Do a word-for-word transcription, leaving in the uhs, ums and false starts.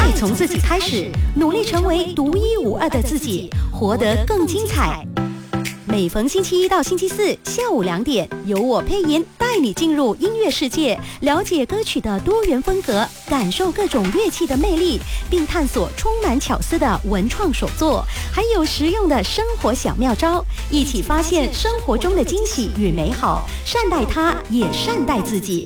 爱从自己开始，努力成为独一无二的自己，活得更精彩。每逢星期一到星期四下午两点，由我配音带你进入音乐世界，了解歌曲的多元风格，感受各种乐器的魅力，并探索充满巧思的文创手作，还有实用的生活小妙招，一起发现生活中的惊喜与美好，善待它，也善待自己。